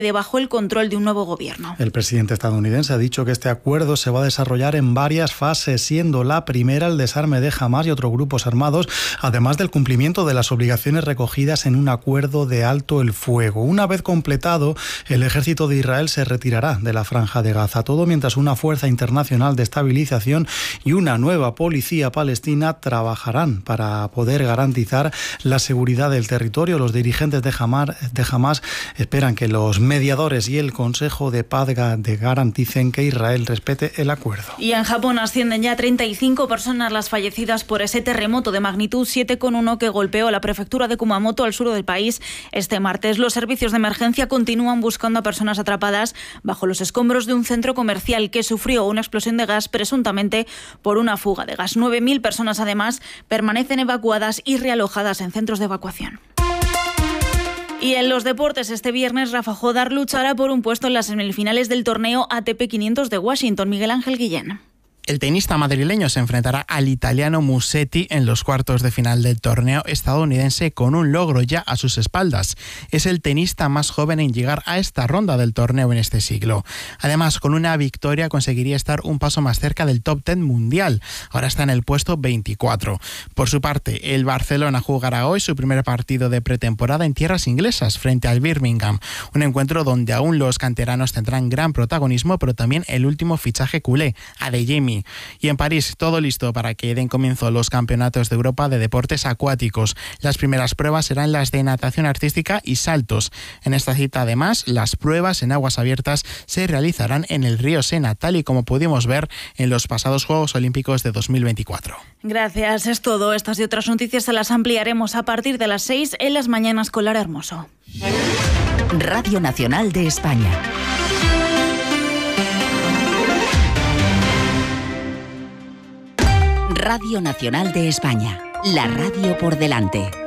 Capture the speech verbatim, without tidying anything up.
bajo el control de un nuevo gobierno. El presidente estadounidense ha dicho que este acuerdo se va a desarrollar en varias fases, siendo la primera el desarme de Hamás y otros grupos armados, además del cumplimiento de las obligaciones recogidas en un acuerdo de alto el fuego. Una vez completado, el ejército de Israel se retirará de la Franja de Gaza, todo mientras una fuerza internacional de estabilización y una nueva policía palestina trabajarán para poder garantizar la seguridad del territorio. Los dirigentes de Hamás, de Hamás esperan que los mediadores y el Consejo de Paz de garanticen que Israel respete el acuerdo. Y en Japón ascienden ya treinta y cinco personas las fallecidas por ese terremoto de magnitud siete coma uno que golpeó la prefectura de Kumamoto al sur del país este martes. Los servicios de emergencia continúan buscando a personas atrapadas bajo los escombros de un centro comercial que sufrió una explosión de gas presuntamente por una fuga de gas. nueve mil personas además permanecen evacuadas y realojadas en centros de evacuación. Y en los deportes, este viernes Rafa Jodar luchará por un puesto en las semifinales del torneo A T P quinientos de Washington. Miguel Ángel Guillén. El tenista madrileño se enfrentará al italiano Musetti en los cuartos de final del torneo estadounidense con un logro ya a sus espaldas. Es el tenista más joven en llegar a esta ronda del torneo en este siglo. Además, con una victoria conseguiría estar un paso más cerca del top diez mundial. Ahora está en el puesto veinticuatro. Por su parte, el Barcelona jugará hoy su primer partido de pretemporada en tierras inglesas frente al Birmingham. Un encuentro donde aún los canteranos tendrán gran protagonismo, pero también el último fichaje culé, Adeyemi. Y en París, todo listo para que den comienzo los campeonatos de Europa de deportes acuáticos. Las primeras pruebas serán las de natación artística y saltos. En esta cita, además, las pruebas en aguas abiertas se realizarán en el río Sena, tal y como pudimos ver en los pasados Juegos Olímpicos de dos mil veinticuatro. Gracias, es todo. Estas y otras noticias se las ampliaremos a partir de las seis en las mañanas con Lara Hermoso. Radio Nacional de España. Radio Nacional de España, la radio por delante.